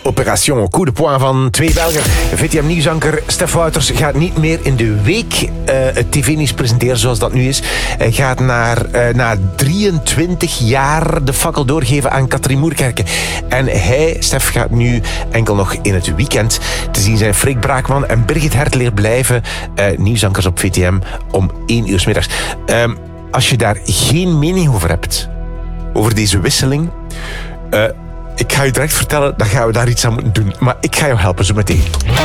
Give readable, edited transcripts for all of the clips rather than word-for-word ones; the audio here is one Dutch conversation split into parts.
Opération Coup de Poing van 2 Belgen. VTM-nieuwsanker Stef Wouters gaat niet meer in de week het tv-nieuws presenteren zoals dat nu is. Hij gaat na 23 jaar de fakkel doorgeven aan Katrien Moerkerke. En hij, Stef, gaat nu enkel nog in het weekend te zien zijn. Freek Braakman en Birgit Hertleer blijven nieuwsankers op VTM om 1 uur 's middags. Als je daar geen mening over hebt, over deze wisseling, ik ga je direct vertellen, dan gaan we daar iets aan moeten doen. Maar ik ga jou helpen zo meteen.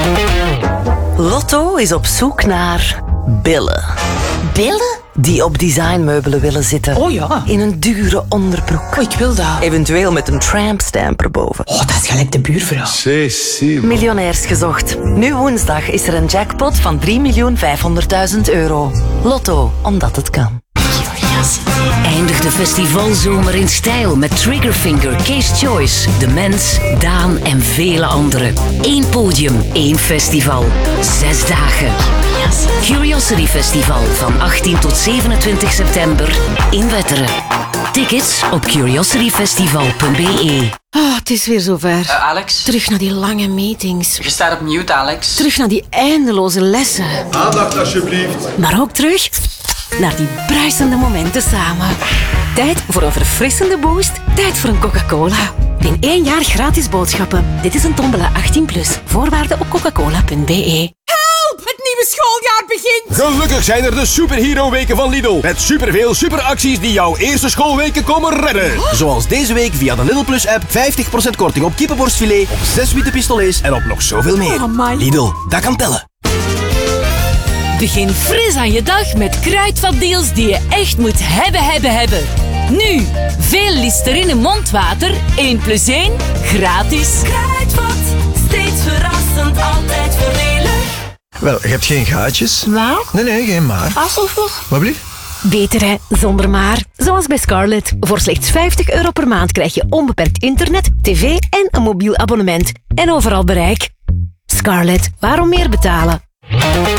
Lotto is op zoek naar billen. Billen? Die op designmeubelen willen zitten. Oh ja. In een dure onderbroek. Oh, ik wil dat. Eventueel met een trampstamp erboven. Oh, dat is gelijk de buurvrouw. Miljonairs gezocht. Nu woensdag is er een jackpot van 3.500.000 euro. Lotto, omdat het kan. Eindig de festivalzomer in stijl met Triggerfinger, Case Choice, De Mens, Daan en vele anderen. 1 podium, 1 festival. 6 dagen. Curiosity Festival van 18 tot 27 september in Wetteren. Tickets op curiosityfestival.be. Oh, het is weer zover. Alex? Terug naar die lange meetings. Je staat op mute, Alex. Terug naar die eindeloze lessen. Aandacht alsjeblieft. Maar ook terug naar die bruisende momenten samen. Tijd voor een verfrissende boost. Tijd voor een Coca-Cola. Win 1 jaar gratis boodschappen. Dit is een tombola 18+. Voorwaarden op coca-cola.be. Het nieuwe schooljaar begint. Gelukkig zijn er de Superhero-weken van Lidl. Met superveel superacties die jouw eerste schoolweken komen redden. Zoals deze week via de Lidl Plus-app 50% korting op kippenborstfilet, op 6 witte pistolets en op nog zoveel meer. Amai. Lidl, dat kan tellen. Begin fris aan je dag met kruidvatdeals die je echt moet hebben. Nu, veel Listerine mondwater, 1 + 1, gratis. Kruidvat, steeds verrassend, altijd voordelig. Wel, je hebt geen gaatjes. Nou? Nee, geen maar. Alsof. Wat blieft? Beter hè, zonder maar. Zoals bij Scarlett. Voor slechts €50 per maand krijg je onbeperkt internet, tv en een mobiel abonnement. En overal bereik. Scarlett, waarom meer betalen?